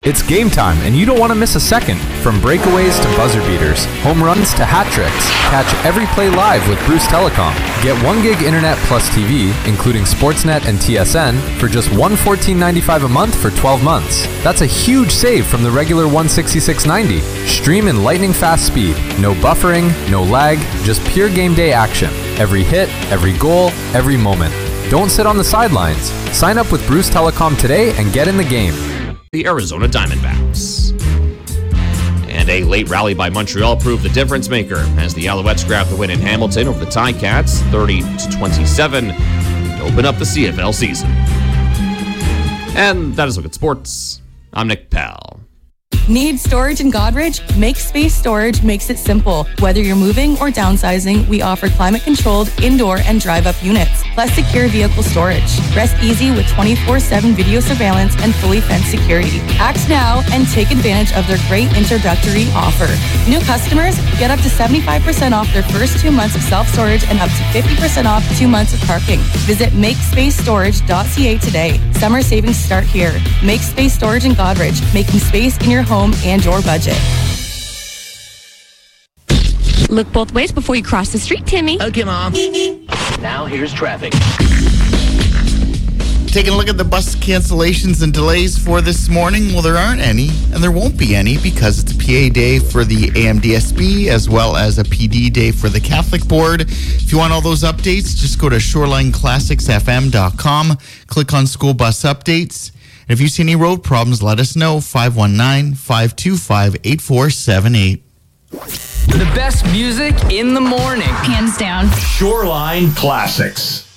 It's game time, and you don't want to miss a second. From breakaways to buzzer beaters, home runs to hat tricks, catch every play live with Bruce Telecom. Get 1 gig internet plus TV, including Sportsnet and TSN, for just $114.95 a month for 12 months. That's a huge save from the regular $166.90. Stream in lightning fast speed. No buffering, no lag, just pure game day action. Every hit, every goal, every moment. Don't sit on the sidelines. Sign up with Bruce Telecom today and get in the game. The Arizona Diamondbacks. And a late rally by Montreal proved the difference maker as the Alouettes grabbed the win in Hamilton over the Ticats 30-27 to open up the CFL season. And that is Look at Sports. I'm Nick Pell. Need storage in Godrich? MakeSpace Storage makes it simple. Whether you're moving or downsizing, we offer climate-controlled indoor and drive-up units, plus secure vehicle storage. Rest easy with 24/7 video surveillance and fully fenced security. Act now and take advantage of their great introductory offer. New customers get up to 75% off their first 2 months of self-storage and up to 50% off 2 months of parking. Visit makespacestorage.ca today. Summer savings start here. MakeSpace Storage in Godrich, making space in your home and your budget. Look both ways before you cross the street, Timmy. Okay, Mom. Now here's traffic. Taking a look at the bus cancellations and delays for this morning. Well, there aren't any, and there won't be any because it's a PA day for the AMDSB as well as a PD day for the Catholic Board. If you want all those updates, just go to shorelineclassicsfm.com, click on school bus updates. And if you see any road problems, let us know. 519-525-8478. The best music in the morning. Hands down. Shoreline Classics.